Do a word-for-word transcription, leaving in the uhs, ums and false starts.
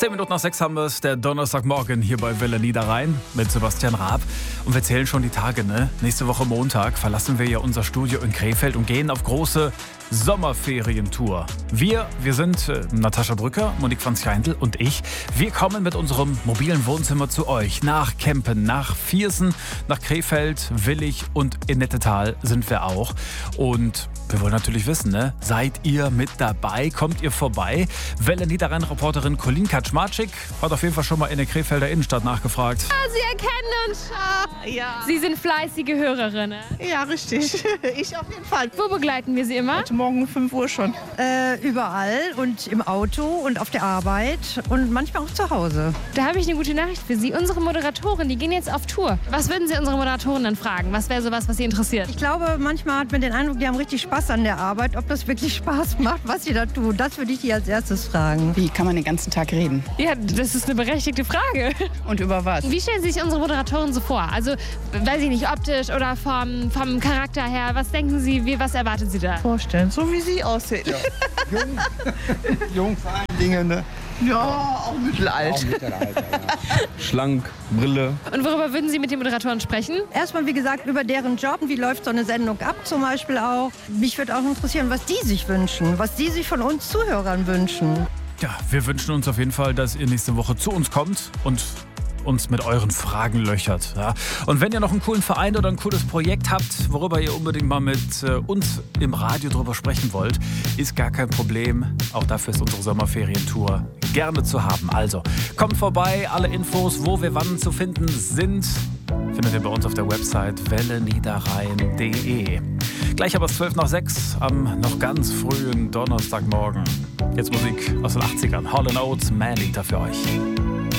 Zehn Minuten nach sechs haben wir es, der Donnerstagmorgen hier bei Welle Niederrhein mit Sebastian Raab. Und wir zählen schon die Tage, ne? Nächste Woche Montag verlassen wir ja unser Studio in Krefeld und gehen auf große Sommerferientour. Wir, wir sind äh, Natascha Brücker, Monique van Schijndel und ich. Wir kommen mit unserem mobilen Wohnzimmer zu euch. Nach Kempen, nach Viersen, nach Krefeld, Willich und in Nettetal sind wir auch. Und wir wollen natürlich wissen, ne? Seid ihr mit dabei? Kommt ihr vorbei? Welle Niederrhein-Reporterin Colleen Kaczmarczyk hat auf jeden Fall schon mal in der Krefelder Innenstadt nachgefragt. Ah, Sie erkennen uns. Ah, Ja. Sie sind fleißige Hörerinnen. Ja, richtig. Ich auf jeden Fall. Wo begleiten wir Sie immer? Heute Morgen um fünf Uhr schon. Äh, überall und im Auto und auf der Arbeit und manchmal auch zu Hause. Da habe ich eine gute Nachricht für Sie. Unsere Moderatoren, die gehen jetzt auf Tour. Was würden Sie unsere Moderatoren dann fragen? Was wäre sowas, was Sie interessiert? Ich glaube, manchmal hat man den Eindruck, die haben richtig Spaß an der Arbeit. Ob das wirklich Spaß macht, was sie da tun, das würde ich die als erstes fragen. Wie kann man den ganzen Tag reden? Ja, das ist eine berechtigte Frage. Und über was? Wie stellen Sie sich unsere Moderatoren so vor? Also, weiß ich nicht, optisch oder vom, vom Charakter her. Was denken Sie, wie, was erwarten Sie da? Vorstellen, so wie sie aussehen. Ja, Jung, jung vor allen Dingen, ne? auch mittelalt. Auch Mittelalter, ja. Schlank, Brille. Und worüber würden Sie mit den Moderatoren sprechen? Erstmal, wie gesagt, über deren Job. Wie läuft so eine Sendung ab zum Beispiel auch. Mich würde auch interessieren, was die sich wünschen, was die sich von uns Zuhörern wünschen. Ja, wir wünschen uns auf jeden Fall, dass ihr nächste Woche zu uns kommt und uns mit euren Fragen löchert. Ja? Und wenn ihr noch einen coolen Verein oder ein cooles Projekt habt, worüber ihr unbedingt mal mit äh, uns im Radio drüber sprechen wollt, ist gar kein Problem. Auch dafür ist unsere Sommerferientour gerne zu haben. Also, kommt vorbei. Alle Infos, wo wir wann zu finden sind, findet ihr bei uns auf der Website welle niederrhein punkt de. Gleich aber zwölf nach sechs am noch ganz frühen Donnerstagmorgen. Jetzt Musik aus den achtzigern. Hall and Oates, Man Eater für euch.